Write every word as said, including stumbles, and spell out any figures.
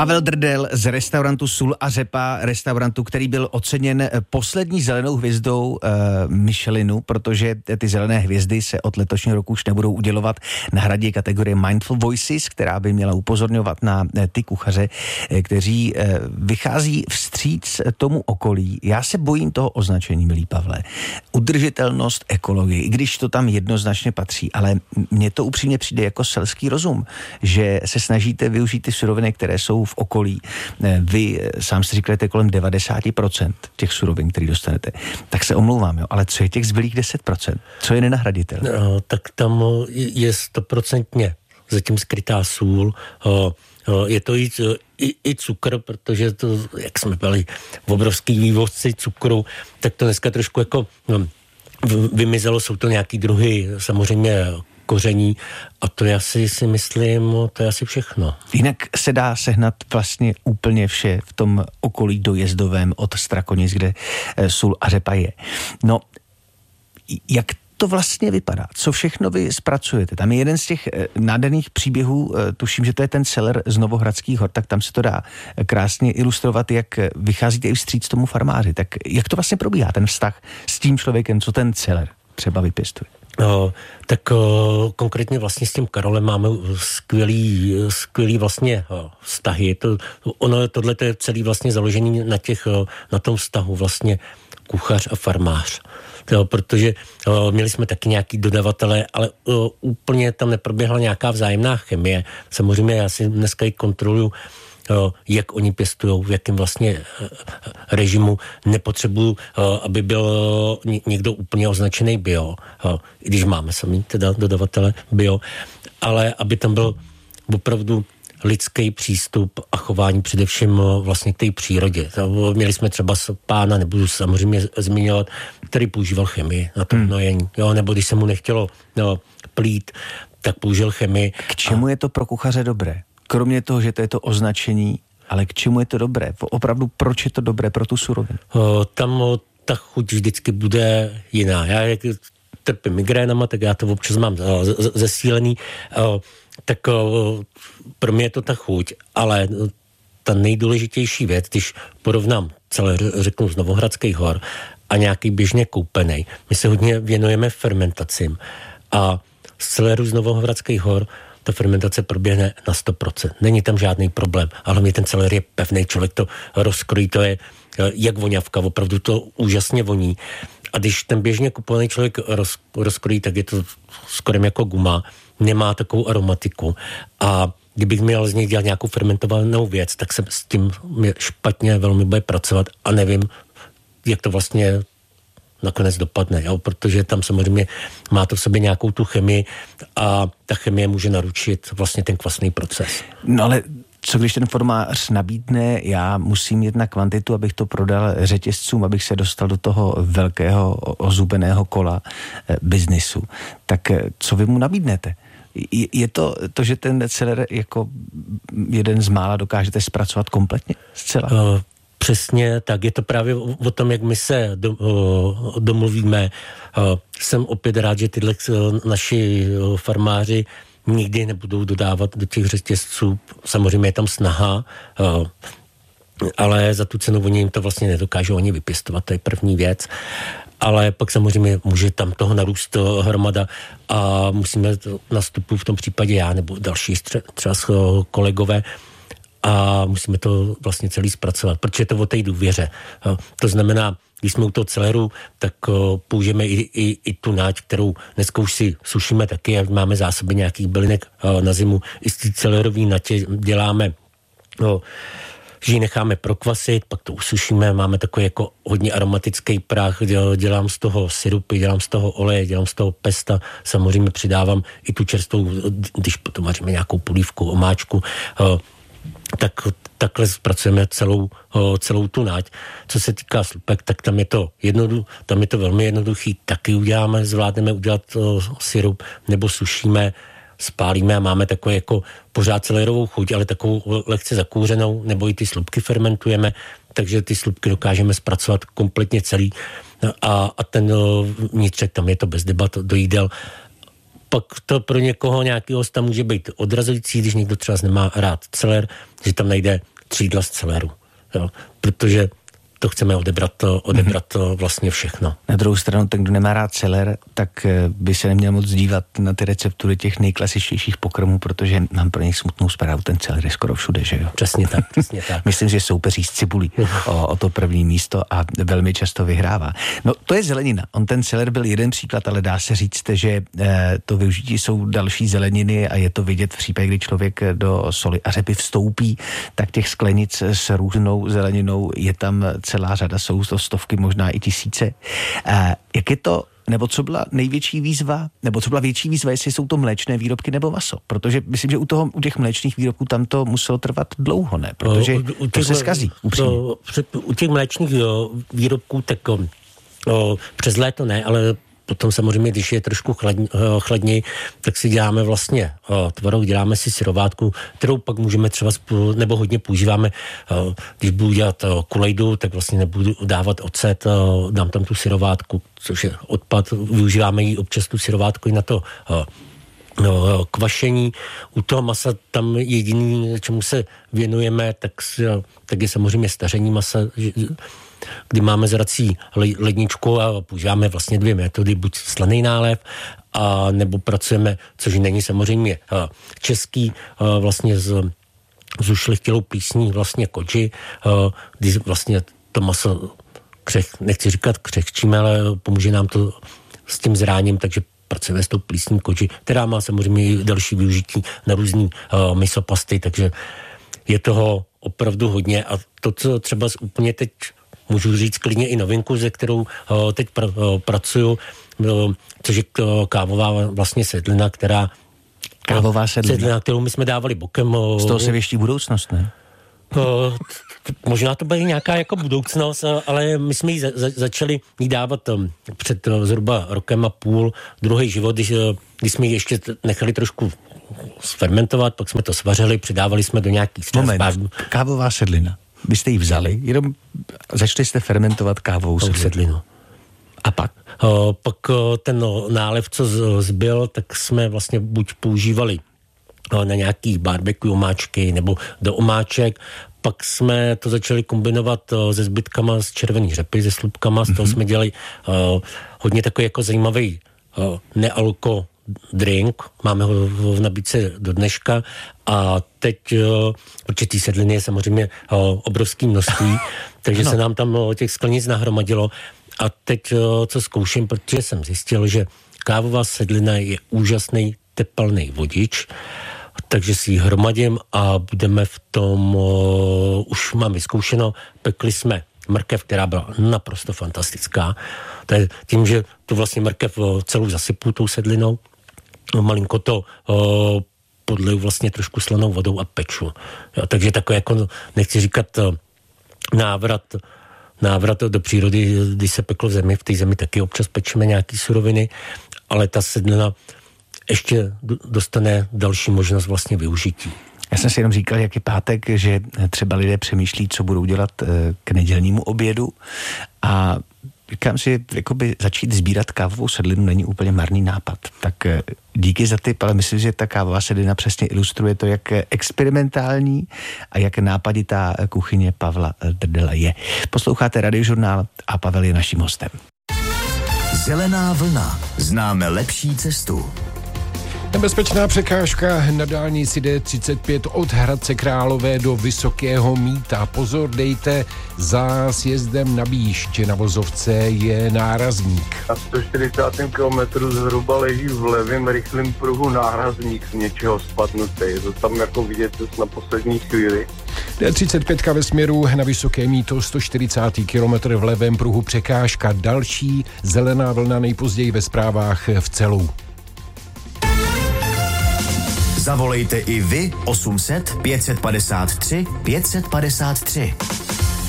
Pavel Drdel z restaurantu Sůl a řepa, restaurantu, který byl oceněn poslední zelenou hvězdou uh, Michelinu, protože ty zelené hvězdy se od letošního roku už nebudou udělovat na hradě kategorie Mindful Voices, která by měla upozorňovat na ty kuchaře, kteří uh, vychází vstříc tomu okolí. Já se bojím toho označení, milý Pavle. Udržitelnost, ekologii, i když to tam jednoznačně patří, ale mně to upřímně přijde jako selský rozum, že se snažíte využít ty suroviny, které jsou v okolí. Vy sám si říkáte kolem devadesát procent těch surovin, které dostanete. Tak se omlouvám, jo, ale co je těch zbylých deset procent? Co je nenahraditelné? No, tak tam je stoprocentně zatím skrytá sůl. Je to i, i, i cukr, protože to, jak jsme byli obrovský vývozci cukru, tak to dneska trošku jako no, vymizelo. Jsou to nějaký druhy samozřejmě koření a to je asi, si myslím, to je asi všechno. Jinak se dá sehnat vlastně úplně vše v tom okolí dojezdovém od Strakonic, kde sůl a řepa je. No, jak to vlastně vypadá? Co všechno vy zpracujete? Tam je jeden z těch nádherných příběhů, tuším, že to je ten celer z Novohradských hor, tak tam se to dá krásně ilustrovat, jak vycházíte i vstříc tomu farmáři. Tak jak to vlastně probíhá, ten vztah s tím člověkem, co ten celer třeba vypěstuje? No, tak o, konkrétně vlastně s tím Karolem máme skvělý, skvělý vlastně o, vztahy. To, ono, tohle je celý vlastně založený na těch, o, na tom vztahu vlastně kuchař a farmář. To, protože o, měli jsme taky nějaký dodavatele, ale o, úplně tam neproběhla nějaká vzájemná chemie. Samozřejmě já si dneska i kontroluju, jak oni pěstujou, v jakém vlastně režimu. Nepotřebuju, aby byl někdo úplně označený bio, i když máme sami teda dodavatele bio, ale aby tam byl opravdu lidský přístup a chování především vlastně k té přírodě. Měli jsme třeba pána, nebudu samozřejmě zmiňovat, který používal chemii na to hnojení, jo, nebo když se mu nechtělo no, plít, tak použil chemii. K čemu a... je to pro kuchaře dobré? Kromě toho, že to je to označení, ale k čemu je to dobré? Opravdu, proč je to dobré pro tu surovinu? O, tam o, ta chuť vždycky bude jiná. Já jak trpím migrénama, tak já to občas mám o, z, zesílený. O, tak o, pro mě je to ta chuť, ale o, ta nejdůležitější věc, když porovnám celé, řeknu, z Novohradských hor a nějaký běžně koupenej, my se hodně věnujeme fermentacím a z celéru z Novohradských hor ta fermentace proběhne na sto procent. Není tam žádný problém, ale mě ten celer je pevný, člověk to rozkrojí, to je jak voňavka, opravdu to úžasně voní. A když ten běžně kupovaný člověk roz, rozkrojí, tak je to skoro jako guma, nemá takovou aromatiku. A kdybych měl z něj dělat nějakou fermentovanou věc, tak se s tím špatně velmi bude pracovat a nevím, jak to vlastně nakonec dopadne, jo? Protože tam samozřejmě má to v sobě nějakou tu chemii a ta chemie může naručit vlastně ten kvasný proces. No ale co když ten formář nabídne, já musím jít na kvantitu, abych to prodal řetězcům, abych se dostal do toho velkého ozubeného kola eh, biznisu. Tak eh, co vy mu nabídnete? Je, je to to, že ten celer jako jeden z mála dokážete zpracovat kompletně? Zcela? Uh, Přesně, tak je to právě o tom, jak my se do, o, domluvíme. O, jsem opět rád, že tyhle naši farmáři nikdy nebudou dodávat do těch řetězců. Samozřejmě je tam snaha, o, ale za tu cenu oni jim to vlastně nedokážou ani vypěstovat, to je první věc. Ale pak samozřejmě může tam toho narůst hromada a musíme nastupu v tom případě já nebo další třeba kolegové a musíme to vlastně celý zpracovat, protože je to o té důvěře. To znamená, když jsme u toho celeru, tak použijeme i, i, i tu náť, kterou dneska už si sušíme taky, jak máme zásoby nějakých bylinek na zimu. I z té celerový natě děláme, no, že ji necháme prokvasit, pak to usušíme, máme takový jako hodně aromatický prach, dělám z toho sirupy, dělám z toho oleje, dělám z toho pesta, samozřejmě přidávám i tu čerstvou, když potom vaříme nějakou polívku, omáčku, tak takhle zpracujeme celou, celou tu náť. Co se týká slupek, tak tam je to jednodu, tam je to velmi jednoduchý, taky uděláme, zvládneme udělat sirup, nebo sušíme, spálíme a máme takovou jako pořád celerovou chuť, ale takovou lehce zakouřenou, nebo i ty slupky fermentujeme, takže ty slupky dokážeme zpracovat kompletně celý a, a ten vnitřek, tam je to bez debat do jídel. Pak to pro někoho nějakého hosta může být odrazující, když někdo třeba nemá rád celer, že tam najde střídla z celeru. Jo? Protože to chceme odebrat, to, odebrat to vlastně všechno. Na druhou stranu, ten, kdo nemá rád celer, tak by se neměl moc dívat na ty receptury těch nejklasičtějších pokrmů, protože mám pro něj smutnou zprávu, ten celer je skoro všude, že jo? Přesně tak, přesně tak. Myslím, že soupeří s cibulí o, o to první místo a velmi často vyhrává. No, to je zelenina. On ten celer byl jeden příklad, ale dá se říct, že eh, to využití jsou další zeleniny a je to vidět v případě, kdy člověk do soli a řepy vstoupí, tak těch sklenic s různou zeleninou je tam celá řada, jsou to stovky, možná i tisíce. Eh, jak je to, nebo co byla největší výzva, nebo co byla větší výzva, jestli jsou to mléčné výrobky nebo maso? Protože myslím, že u toho, u těch mléčných výrobků tam to muselo trvat dlouho, ne? Protože u, u těch, to se zkazí, upřímně. U těch mléčných výrobků tak o, přes léto ne, ale potom samozřejmě, když je trošku chladně, chladněji, tak si děláme vlastně o, tvaroh, děláme si syrovátku, kterou pak můžeme třeba, nebo hodně používáme, o, když budu dělat o, kulejdu, tak vlastně nebudu dávat ocet, o, dám tam tu syrovátku, což je odpad, využíváme ji občas tu syrovátku i na to o, o, kvašení. U toho masa tam jediný, čemu se věnujeme, tak, tak je samozřejmě staření masa, kdy máme zrací ledničku a používáme vlastně dvě metody, buď slaný nálev, a nebo pracujeme, což není samozřejmě český, vlastně z, z ušlechtilou plísní vlastně kodži, kdy vlastně to maso, křech, nechci říkat křehčíme, ale pomůže nám to s tím zráním, takže pracujeme s tou plísní kodži, která má samozřejmě i další využití na různý misopasty, takže je toho opravdu hodně a to, co třeba úplně teď můžu říct klidně i novinku, ze kterou o, teď pra, o, pracuju, o, což je kávová vlastně sedlina, která... Kávová sedlina. Sedlina, kterou my jsme dávali bokem. O, z toho se věští budoucnost, ne? O, možná to bude nějaká jako budoucnost, ale my jsme ji za, za, začali jí dávat před zhruba rokem a půl, druhý život, když, když jsme ji ještě nechali trošku sfermentovat, pak jsme to svařili, přidávali jsme do nějakých Moment, kávová sedlina. Vy jste ji vzali, jenom začali jste fermentovat kávovou sedlinu. sedlinu. A pak? O, pak o, ten o, nálev, co z, zbyl, tak jsme vlastně buď používali o, na nějaký barbecue omáčky nebo do omáček. Pak jsme to začali kombinovat o, se zbytkama z červený řepy, se slupkama. Z toho mm-hmm. jsme dělali o, hodně takový jako zajímavý o, nealko drink, máme ho v nabídce do dneška a teď, protože té sedliny je samozřejmě obrovský množství, takže ano. se nám tam těch sklenic nahromadilo a teď, co zkouším, protože jsem zjistil, že kávová sedlina je úžasný tepelný vodič, takže si ji hromadím a budeme v tom, už mám vyzkoušeno, pekli jsme mrkev, která byla naprosto fantastická. To je tím, že tu vlastně mrkev celou zasypu tou sedlinou, malinko to o, podleju vlastně trošku slanou vodou a peču. Jo, takže takové jako, nechci říkat návrat, návrat do přírody, když se peklo v zemi, v té zemi taky občas pečeme nějaký suroviny, ale ta sedlina ještě dostane další možnost vlastně využití. Já jsem si jenom říkal, jak je pátek, že třeba lidé přemýšlí, co budou dělat k nedělnímu obědu a říkám si, jakoby začít sbírat kávovou sedlinu není úplně marný nápad. Tak díky za tip, ale myslím, že ta kávová sedlina přesně ilustruje to, jak experimentální a jak nápaditá kuchyně Pavla Drdela je. Posloucháte Radiožurnál a Pavel je naším hostem. Zelená vlna. Známe lepší cestu. Nebezpečná překážka na dálnici D třicet pět od Hradce Králové do Vysokého Mýta. Pozor, dejte, za sjezdem na Bíšť na vozovce je nárazník. Na sto čtyřicátém kilometru zhruba leží v levém rychlém pruhu nárazník z něčeho spadnutý. Je to tam jako vidět na poslední chvíli. D třicet pět ve směru na Vysoké Mýto, sto čtyřicátý kilometr v levém pruhu překážka. Další zelená vlna nejpozději ve zprávách v Celu. Zavolejte i vy osm set pět set padesát tři pět set padesát tři.